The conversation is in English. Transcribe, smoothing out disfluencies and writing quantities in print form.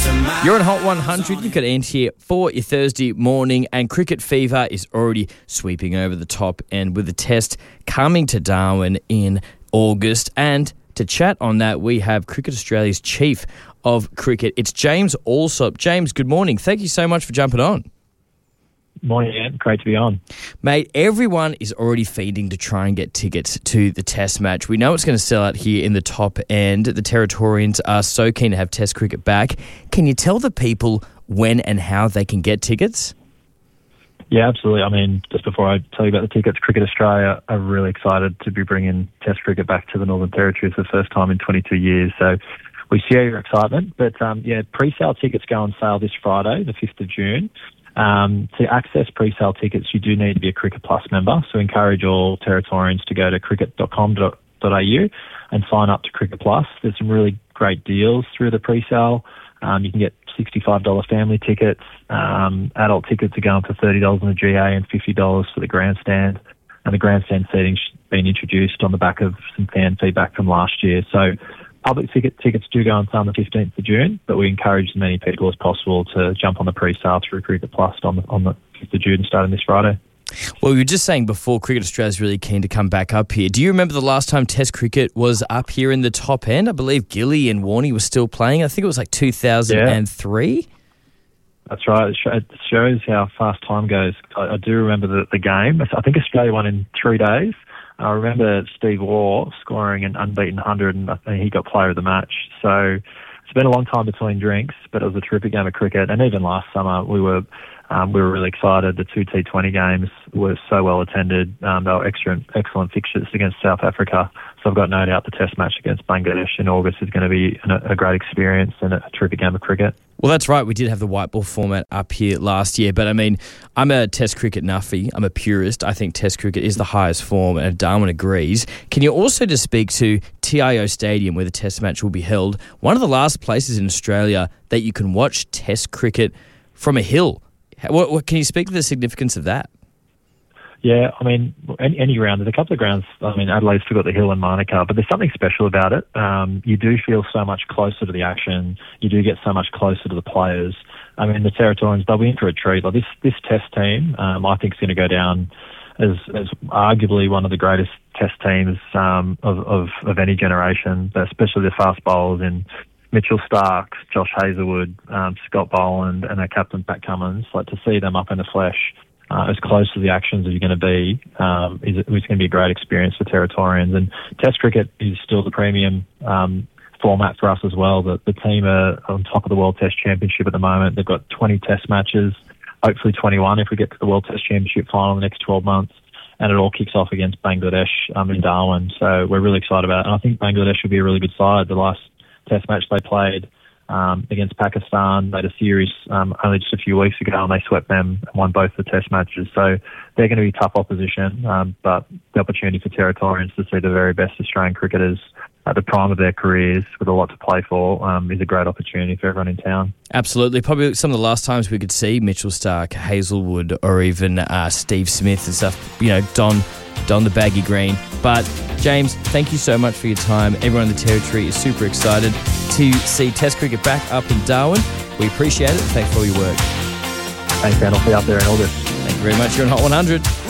You're on Hot 100. You've got Ant here for your Thursday morning, and cricket fever is already sweeping over the top end with the test coming to Darwin in August. And to chat on that, we have Cricket Australia's Chief of Cricket. It's James Allsop. James, good morning. Thank you so much for jumping on. Morning, Ant. Great to be on. Mate, everyone is already feeding to try and get tickets to the Test match. We know it's going to sell out here in the top end. The Territorians are so keen to have Test cricket back. Can you tell the people when and how they can get tickets? Yeah, absolutely. I mean, just before I tell you about the tickets, Cricket Australia are really excited to be bringing Test cricket back to the Northern Territory for the first time in 22 years. So we share your excitement. But, pre-sale tickets go on sale this Friday, the 5th of June. To access pre-sale tickets, you do need to be a Cricket Plus member. So encourage all Territorians to go to cricket.com.au and sign up to Cricket Plus. There's some really great deals through the pre-sale. You can get $65 family tickets. Adult tickets are going for $30 on the GA and $50 for the grandstand. And the grandstand seating's been introduced on the back of some fan feedback from last year. So public tickets do go on sale on the 15th of June, but we encourage as many people as possible to jump on the pre-sale through Cricket Plus on the 5th of June starting this Friday. Well, we were just saying before, Cricket Australia is really keen to come back up here. Do you remember the last time Test cricket was up here in the top end? I believe Gilly and Warney were still playing. I think it was like 2003. Yeah. That's right. It shows how fast time goes. I do remember the game. I think Australia won in 3 days. I remember Steve Waugh scoring an unbeaten 100, and I think he got player of the match. So it's been a long time between drinks, but it was a terrific game of cricket. And even last summer, we were really excited. The two T20 games were so well attended. They were excellent fixtures against South Africa. So I've got no doubt the Test match against Bangladesh in August is going to be a great experience and a terrific game of cricket. Well, that's right. We did have the white ball format up here last year. But, I mean, I'm a Test cricket nuffy. I'm a purist. I think Test cricket is the highest form, and Darwin agrees. Can you also just speak to TIO Stadium, where the Test match will be held, one of the last places in Australia that you can watch Test cricket from a hill? What can you speak to the significance of that? Yeah, I mean, any ground. There's a couple of grounds. I mean, Adelaide's still got the Hill and Monaco, but there's something special about it. You do feel so much closer to the action. You do get so much closer to the players. I mean, the Territorians, they'll be in for a treat. Like this Test team, I think is going to go down as arguably one of the greatest Test teams of any generation, especially the fast bowlers in Mitchell Starc, Josh Hazlewood, Scott Boland, and our captain Pat Cummins. Like, to see them up in the flesh, as close to the actions as you're going to be, is going to be a great experience for Territorians. And Test cricket is still the premium format for us as well. The team are on top of the World Test Championship at the moment. They've got 20 Test matches, hopefully 21 if we get to the World Test Championship final in the next 12 months. And it all kicks off against Bangladesh in Darwin. So we're really excited about it. And I think Bangladesh will be a really good side. The last Test match they played against Pakistan, made a series only just a few weeks ago, and they swept them and won both the Test matches. So they're going to be tough opposition, but the opportunity for Territorians to see the very best Australian cricketers at the prime of their careers with a lot to play for is a great opportunity for everyone in town. Absolutely. Probably some of the last times we could see Mitchell Starc, Hazlewood, or even Steve Smith and stuff, don the baggy green. But James, thank you so much for your time. Everyone in the Territory is super excited to see Test cricket back up in Darwin. We appreciate it. Thanks for all your work. Thanks, Dan. I'll see you up there in August. Thank you very much. You're on Hot 100.